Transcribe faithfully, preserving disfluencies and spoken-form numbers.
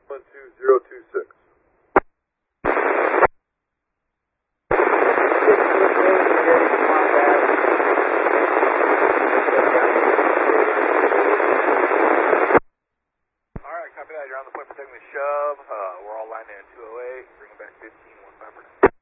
one two zero two six. Alright, copy that. You're on the point protecting the shove. Uh, we're all lined in at two oh eight. Bring it back fifteen, one five percent.